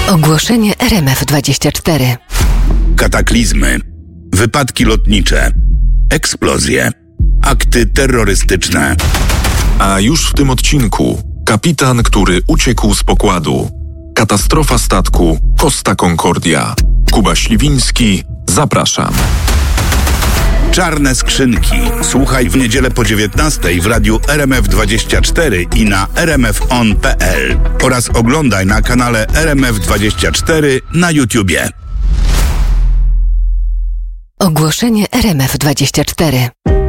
Ogłoszenie RMF24. Kataklizmy, wypadki lotnicze, eksplozje, akty terrorystyczne. A już w tym odcinku kapitan, który uciekł z pokładu. Katastrofa statku Costa Concordia. Kuba Śliwiński, zapraszam. Czarne skrzynki. Słuchaj w niedzielę po 19:00 w radiu RMF24 i na rmfon.pl oraz oglądaj na kanale RMF24 na YouTubie. Ogłoszenie RMF24.